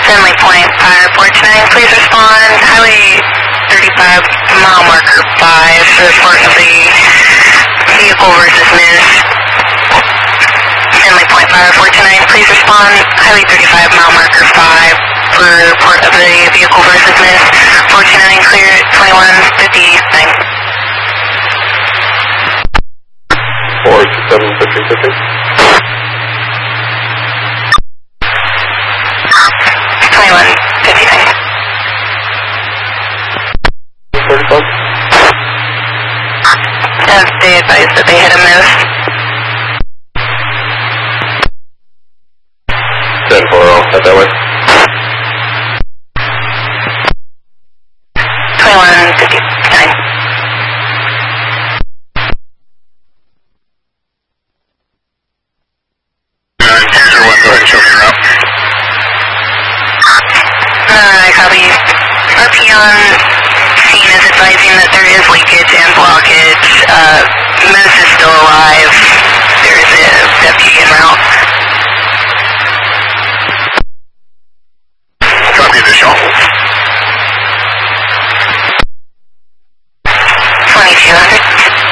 Finley Point, Fire 429, please respond. Highway 35, mile marker 5 for the report of the vehicle versus Ms. Finley Point, Fire 429, please respond. Highway 35, mile marker 5 for the report of the vehicle versus Ms. 429, clear 2159. 42750. 2159. 35. They advised that they hit a miss. 10-4, head that way. 2159. Here's your one, go ahead and show me your route. Copy. RP on scene is advising that there is leakage and blockage. Moose is still alive. There is a deputy en route. Copy additional. 2200.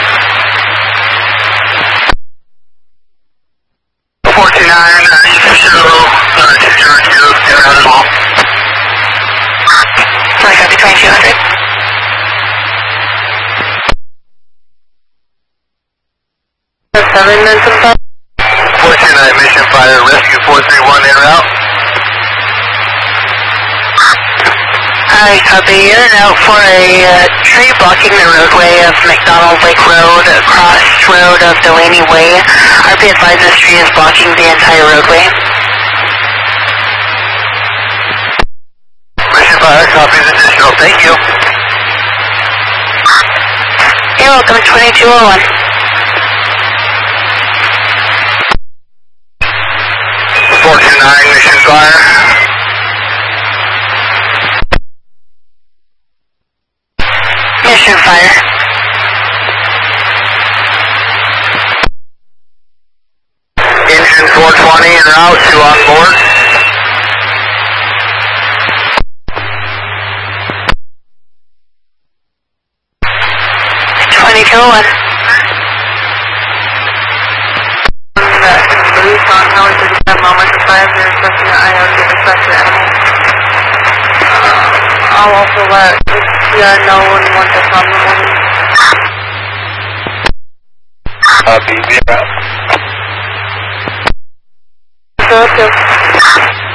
429, you can show 202, get out of the mall. Sorry, copy 2200. 7 minutes of 429, mission fire, rescue 431 en route. Hi, copy. In and out for a tree blocking the roadway of McDonald Lake Road, across road of Delaney Way. RP advised this tree is blocking the entire roadway. Mission fire, copies additional, thank you. You're welcome, 2201. 429, mission fire. Mission fire. Engine 420 en route, 2 on board. Police on Highway 37, mile marker 5, they're requesting an IO to request the animal. I'll also let the know once I come in the morning. Be route.